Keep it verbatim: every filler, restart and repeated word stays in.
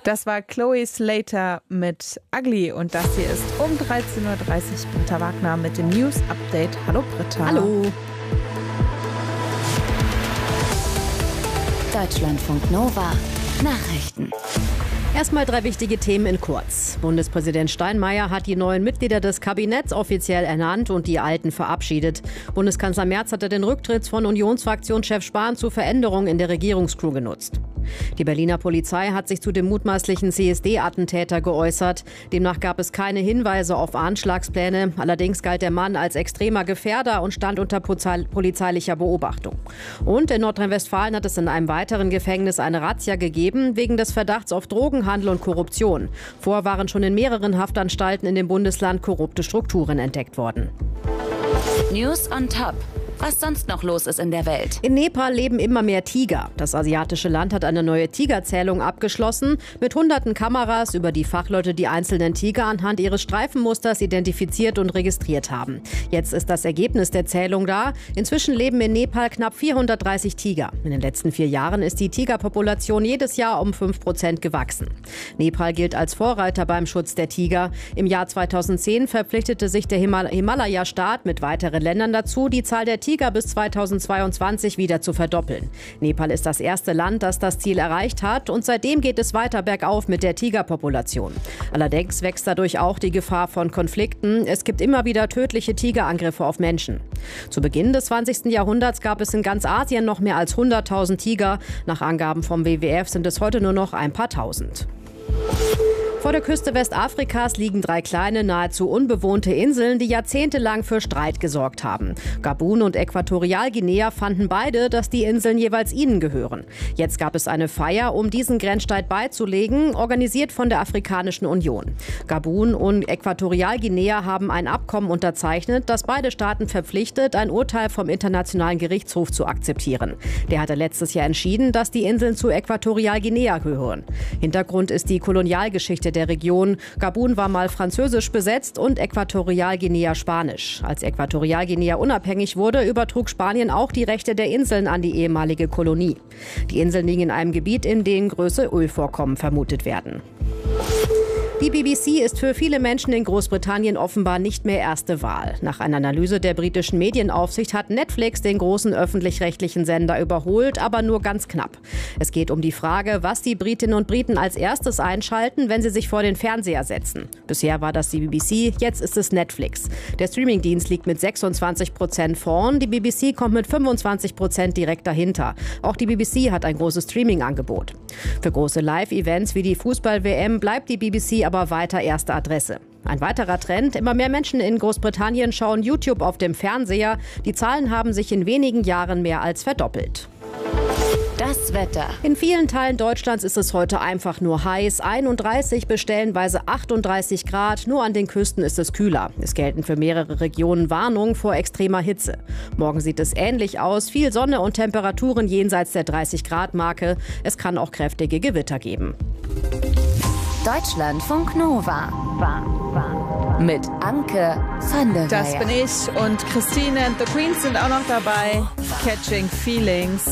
Das war Chloe Slater mit Ugly und das hier ist um dreizehn Uhr dreißig Britta Wagner mit dem News Update. Hallo Britta. Hallo. Deutschlandfunk Nova Nachrichten. Erstmal drei wichtige Themen in kurz. Bundespräsident Steinmeier hat die neuen Mitglieder des Kabinetts offiziell ernannt und die alten verabschiedet. Bundeskanzler Merz hatte den Rücktritt von Unionsfraktionschef Spahn zu Veränderungen in der Regierungscrew genutzt. Die Berliner Polizei hat sich zu dem mutmaßlichen C S D-Attentäter geäußert. Demnach gab es keine Hinweise auf Anschlagspläne. Allerdings galt der Mann als extremer Gefährder und stand unter polizeilicher Beobachtung. Und in Nordrhein-Westfalen hat es in einem weiteren Gefängnis eine Razzia gegeben, wegen des Verdachts auf Drogenhandel und Korruption. Vorher waren schon in mehreren Haftanstalten in dem Bundesland korrupte Strukturen entdeckt worden. News on Top. Was sonst noch los ist in der Welt. In Nepal leben immer mehr Tiger. Das asiatische Land hat eine neue Tigerzählung abgeschlossen. Mit hunderten Kameras, über die Fachleute die einzelnen Tiger anhand ihres Streifenmusters identifiziert und registriert haben. Jetzt ist das Ergebnis der Zählung da. Inzwischen leben in Nepal knapp vierhundertdreißig Tiger. In den letzten vier Jahren ist die Tigerpopulation jedes Jahr um fünf Prozent gewachsen. Nepal gilt als Vorreiter beim Schutz der Tiger. Im Jahr zweitausendzehn verpflichtete sich der Himal- Himalaya-Staat mit weiteren Ländern dazu, die Zahl der Tiger bis zweitausendzweiundzwanzig wieder zu verdoppeln. Nepal ist das erste Land, das das Ziel erreicht hat und seitdem geht es weiter bergauf mit der Tigerpopulation. Allerdings wächst dadurch auch die Gefahr von Konflikten. Es gibt immer wieder tödliche Tigerangriffe auf Menschen. Zu Beginn des zwanzigsten Jahrhunderts gab es in ganz Asien noch mehr als hunderttausend Tiger. Nach Angaben vom W W F sind es heute nur noch ein paar tausend. Vor der Küste Westafrikas liegen drei kleine, nahezu unbewohnte Inseln, die jahrzehntelang für Streit gesorgt haben. Gabun und Äquatorialguinea fanden beide, dass die Inseln jeweils ihnen gehören. Jetzt gab es eine Feier, um diesen Grenzstreit beizulegen, organisiert von der Afrikanischen Union. Gabun und Äquatorialguinea haben ein Abkommen unterzeichnet, das beide Staaten verpflichtet, ein Urteil vom Internationalen Gerichtshof zu akzeptieren. Der hatte letztes Jahr entschieden, dass die Inseln zu Äquatorialguinea gehören. Hintergrund ist die Kolonialgeschichte der Region. Gabun war mal französisch besetzt und Äquatorialguinea spanisch. Als Äquatorialguinea unabhängig wurde, übertrug Spanien auch die Rechte der Inseln an die ehemalige Kolonie. Die Inseln liegen in einem Gebiet, in dem große Ölvorkommen vermutet werden. Die B B C ist für viele Menschen in Großbritannien offenbar nicht mehr erste Wahl. Nach einer Analyse der britischen Medienaufsicht hat Netflix den großen öffentlich-rechtlichen Sender überholt, aber nur ganz knapp. Es geht um die Frage, was die Britinnen und Briten als erstes einschalten, wenn sie sich vor den Fernseher setzen. Bisher war das die B B C, jetzt ist es Netflix. Der Streamingdienst liegt mit sechsundzwanzig Prozent vorn, die B B C kommt mit fünfundzwanzig Prozent direkt dahinter. Auch die B B C hat ein großes Streaming-Angebot. Für große Live-Events wie die Fußball-W M bleibt die B B C aber weiter erste Adresse. Ein weiterer Trend: Immer mehr Menschen in Großbritannien schauen YouTube auf dem Fernseher. Die Zahlen haben sich in wenigen Jahren mehr als verdoppelt. Das Wetter. In vielen Teilen Deutschlands ist es heute einfach nur heiß. einunddreißig bis stellenweise achtunddreißig Grad. Nur an den Küsten ist es kühler. Es gelten für mehrere Regionen Warnungen vor extremer Hitze. Morgen sieht es ähnlich aus. Viel Sonne und Temperaturen jenseits der dreißig Grad Marke. Es kann auch kräftige Gewitter geben. Deutschlandfunk Nova. Mit Anke van der Weyer. Das bin ich und Christine and the Queens sind auch noch dabei. Catching Feelings.